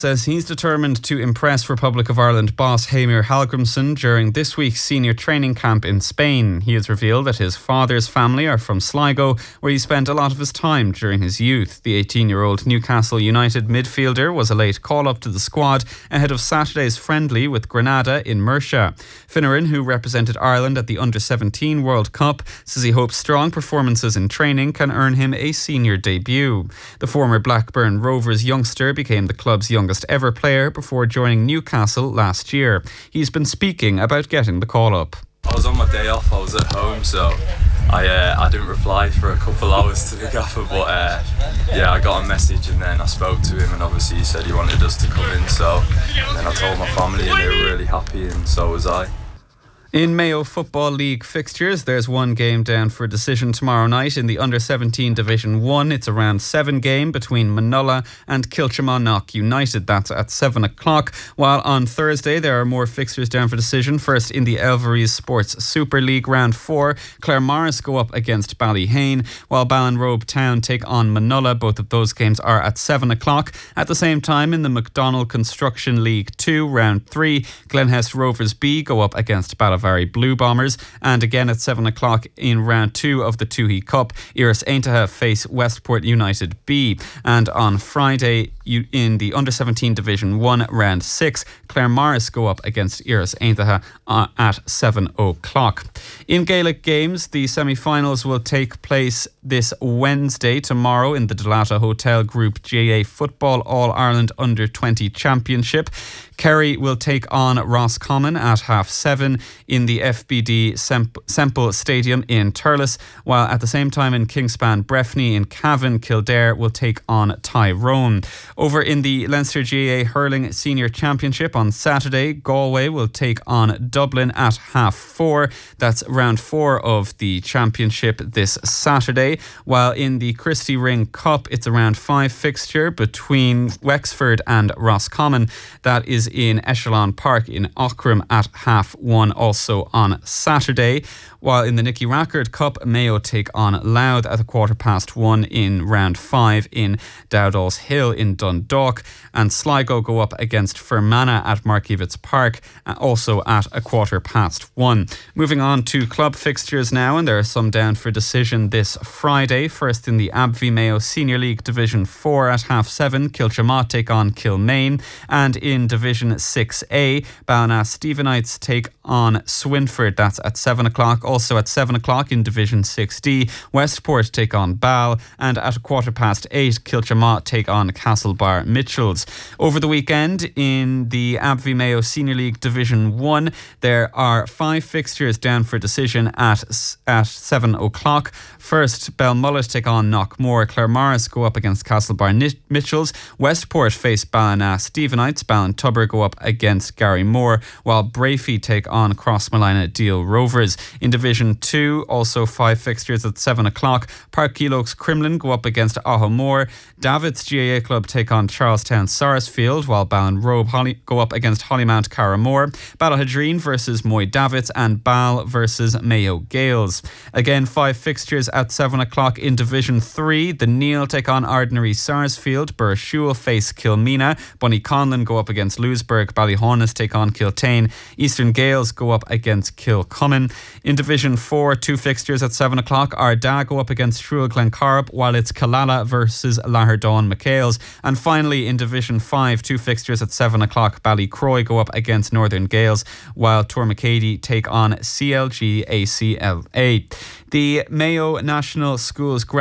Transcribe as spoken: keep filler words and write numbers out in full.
Says he's determined to impress Republic of Ireland boss Heimir Hallgrímsson during this week's senior training camp in Spain. He has revealed that his father's family are from Sligo, where he spent a lot of his time during his youth. The eighteen-year-old Newcastle United midfielder was a late call-up to the squad ahead of Saturday's friendly with Granada in Murcia. Finneran, who represented Ireland at the under seventeen World Cup, says he hopes strong performances in training can earn him a senior debut. The former Blackburn Rovers youngster became the club's youngest ever player before joining Newcastle last year. He's been speaking about getting the call-up. I was on my day off, I was at home, so I uh, I didn't reply for a couple hours to the gaffer, but uh, yeah, I got a message and then I spoke to him, and obviously he said he wanted us to come in, so then I told my family and they were really happy, and so was I. In Mayo Football League fixtures, there's one game down for decision tomorrow night in the under seventeen Division one. It's a round seven game between Manola and Kilchamannock United. That's at seven o'clock. While on Thursday, there are more fixtures down for decision. First, in the Elveries Sports Super League round four, Claremorris go up against Ballyhane, while Ballinrobe Town take on Manola. Both of those games are at seven o'clock. At the same time, in the McDonnell Construction League two round three, Glenhest Rovers B go up against Ballyvary Blue Bombers, and again at seven o'clock in round two of the Tuhi Cup, Iris Aintaha face Westport United B. And on Friday in the under seventeen Division one round six, Claremorris go up against Iris Aintaha at seven o'clock. In Gaelic games, the semi-finals will take place this Wednesday, tomorrow, in the Dalata Hotel Group G A A Football All-Ireland Under twenty Championship. Kerry will take on Roscommon at half seven in the F B D Semple Stadium in Turles, while at the same time in Kingspan Breffni in Cavan, Kildare will take on Tyrone. Over in the Leinster G A A Hurling Senior Championship on Saturday, Galway will take on Dublin at half four. That's round four of the championship this Saturday, while in the Christy Ring Cup, it's a round five fixture between Wexford and Roscommon. That is in Echelon Park in Aughrim at half one, also on Saturday. While in the Nicky Rackard Cup, Mayo take on Louth at a quarter past one in round five in Dowdall's Hill in Dundalk, and Sligo go up against Fermanagh at Markievicz Park, also at a quarter past one. Moving on to club fixtures now, and there are some down for decision this Friday. First, in the Abvie Mayo Senior League Division four at half seven, Kilchamoth take on Kilmaine, and in Division six A, Ballina Stephenites take on Swinford. That's at seven o'clock. Also at seven o'clock in Division six D, Westport take on Ball, and at a quarter past eight, Kilchamoth take on Castlebar Mitchells. Over the weekend in the Abvie Mayo Senior League Division one, there are five fixtures down for decision at at seven o'clock. First, Belmullet take on Knockmore. Claremorris go up against Castlebar Mitchells. Westport face Ballina Stephenites. Ballintubber go up against Gary Moore, while Brafey take on Crossmolina Deal Rovers. In Division two, also five fixtures at seven o'clock. Park Keeloaks Crumlin go up against Ahomore. David's G A A Club take on Charlestown Sarsfield, while Ballinrobe Holly go up against Hollymount Carramore. Ballahadreen versus Moy Davids, and Ball versus Mayo Gales. Again, five fixtures at seven o'clock in Division three. The Neil take on Ordinary Sarsfield. Burshule face Kilmina. Bunny Conlon go up against Lewisburg. Ballyhornis take on Kiltane. Eastern Gales go up against Kilcummin. In Division four, two fixtures at seven o'clock. Ardagh go up against Shrule Glencorb, while it's Killala versus Laherdon McHale's. And finally, in Division five, two fixtures at seven o'clock. Ballycroy go up against Northern Gales, while Tourmakeady take on C L G A C L A. The Mayo National Schools